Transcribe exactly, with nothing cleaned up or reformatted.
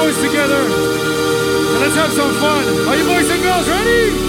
toes together and let's have some fun. Are you boys and girls ready?